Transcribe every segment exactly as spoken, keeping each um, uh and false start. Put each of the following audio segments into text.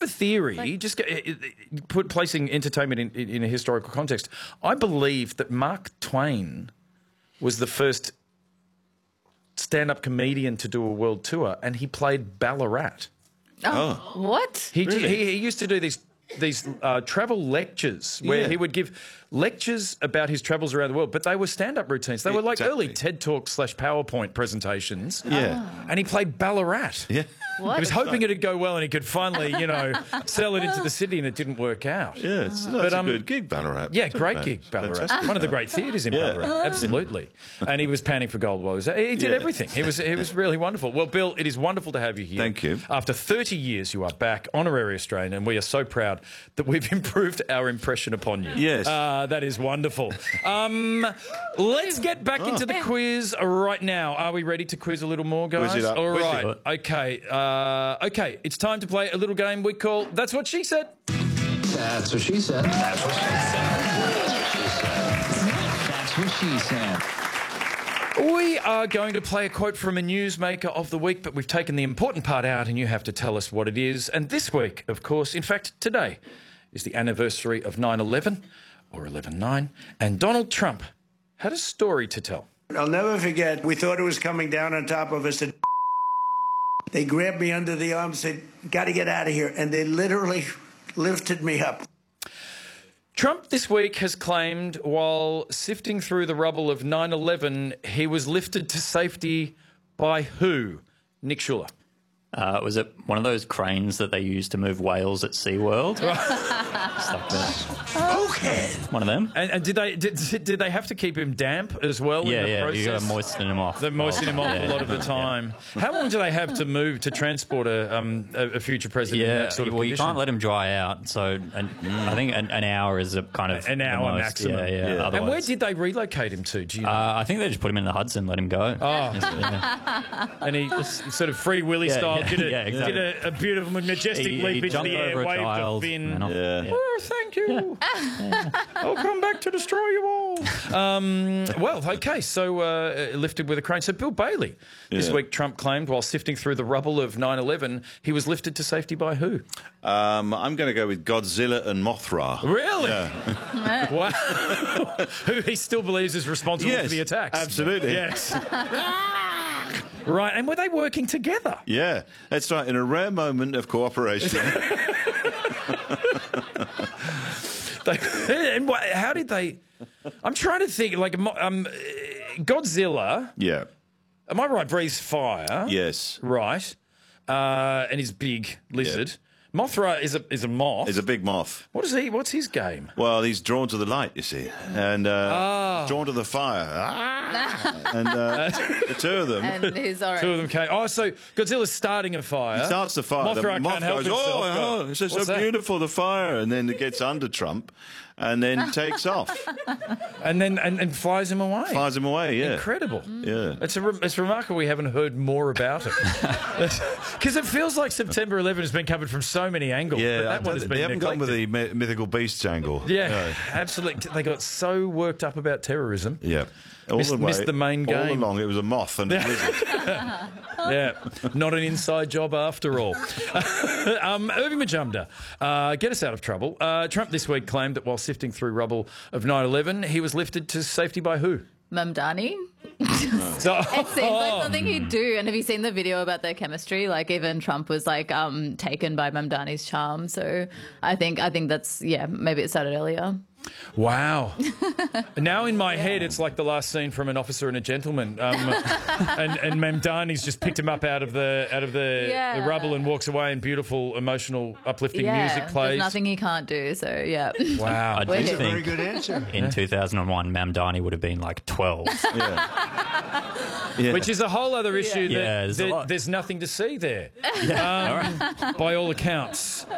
a theory, like, just get, put placing entertainment in, in a historical context. I believe that Mark Twain was the first stand-up comedian to do a world tour, and he played Ballarat. Oh, oh. What? He, really? he, he used to do these these uh, travel lectures where yeah. he would give lectures about his travels around the world, but they were stand-up routines. They were like exactly. early TED Talk slash PowerPoint presentations. Yeah. Oh. And he played Ballarat. Yeah. What? He was hoping it'd go well and he could finally, you know, sell it into the city, and it didn't work out. Yeah, it's, no, but, um, a good gig, Ballarat. Yeah, great gig, Ballarat. Fantastic. One of the great theatres in yeah. Ballarat, absolutely. And he was panning for gold. He did yeah. everything. He was, he was really wonderful. Well, Bill, it is wonderful to have you here. Thank you. After thirty years, you are back, honorary Australian, and we are so proud that we've improved our impression upon you. Yes. Uh, that is wonderful. Um, let's get back oh. into the quiz right now. Are we ready to quiz a little more, guys? Quiz it up. All quiz right. It. Okay. Uh, okay. It's time to play a little game we call That's What She Said. That's what she said. That's what she said. That's what she said. We are going to play a quote from a newsmaker of the week, but we've taken the important part out and you have to tell us what it is. And this week, of course, in fact, today is the anniversary of nine eleven, or eleven nine, and Donald Trump had a story to tell. I'll never forget, we thought it was coming down on top of us. And they grabbed me under the arm and said, got to get out of here. And they literally lifted me up. Trump this week has claimed while sifting through the rubble of nine eleven, he was lifted to safety by who? Nick Schuller. Uh, was it one of those cranes that they use to move whales at SeaWorld? Stuck there. Okay. One of them. And, and did they did, did they have to keep him damp as well yeah, in the yeah, process? you got to moisten him off. They moisten him off yeah. a lot of the time. Yeah. How long do they have to move to transport a, um, a, a future president yeah, in that sort of well, condition? you can't let him dry out. So an, mm. I think an, an hour is a kind of an hour most, maximum. Yeah, yeah. yeah. And where did they relocate him to? Do you know? Uh, I think they just put him in the Hudson, let him go. Oh, yeah. And he just sort of Free Willy yeah, style yeah, did, a, yeah, exactly. did a, a beautiful, majestic he, leap he into the air, waved a fin. Yeah. Yeah. Oh, thank you. Yeah. I'll come back to destroy you all. Um, well, okay, so uh, lifted with a crane. So Bill Bailey, this yeah. week Trump claimed while sifting through the rubble of nine eleven, he was lifted to safety by who? Um, I'm going to go with Godzilla and Mothra. Really? Yeah. Wow. Who he still believes is responsible yes, for the attacks. Absolutely. Yes. Right, and were they working together? Yeah, that's right, in a rare moment of cooperation. they, and what, how did they... I'm trying to think, like, um, Godzilla... Yeah. Am I right? Breathes fire. Yes. Right. Uh, and he's big lizard. Yep. Mothra is a is a moth. He's a big moth. What is he? What's his game? Well, he's drawn to the light, you see, and uh, oh. drawn to the fire. Ah. and uh, the two of them. And he's all right. Two of them came. Oh, so Godzilla's starting a fire. He starts the fire. Mothra the moth can't help goes, himself. oh, oh, it's so that? beautiful, the fire, and then it gets under Trump, and then takes off, and then and, and flies him away. Flies him away. Yeah. Incredible. Yeah. It's a, it's remarkable we haven't heard more about it because it feels like September eleventh has been covered from so many angles. Yeah. That one has they been haven't neglected. gone with the my- mythical beasts angle. Yeah, no. absolutely. They got so worked up about terrorism. Yeah. All missed, the way, missed the main game. All along, it was a moth and a lizard. Yeah, not an inside job after all. um, Irving Majumdar, uh, get us out of trouble. Uh, Trump this week claimed that while sifting through rubble of nine eleven, he was lifted to safety by who? Mamdani. So, it seems like something he'd do. And have you seen the video about their chemistry? Like even Trump was like um, taken by Mamdani's charm. So I think I think that's yeah. Maybe it started earlier. Wow. Now in my yeah. head, it's like the last scene from An Officer and a Gentleman. Um, and and Mamdani's just picked him up out of the out of the, yeah. the rubble and walks away, and beautiful, emotional, uplifting yeah. music plays. There's nothing he can't do. So yeah. Wow. I do That's a think very good answer. In yeah. two thousand one, Mamdani would have been like twelve. Yeah. Yeah. Which is a whole other issue Yeah. that, Yeah, there's, that a lot. there's nothing to see there, Yeah. um, All right. by all accounts.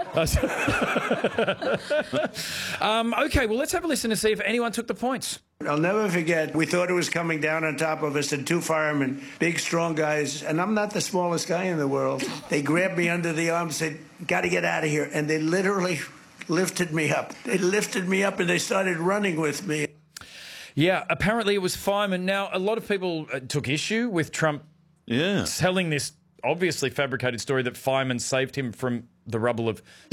um, okay, well, let's have a listen to see if anyone took the points. I'll never forget, we thought it was coming down on top of us, and two firemen, big, strong guys, and I'm not the smallest guy in the world. They grabbed me under the arm and said, got to get out of here. And they literally lifted me up. They lifted me up and they started running with me. Yeah, apparently it was firemen. Now, a lot of people uh, took issue with Trump Yeah. telling this obviously fabricated story that firemen saved him from the rubble of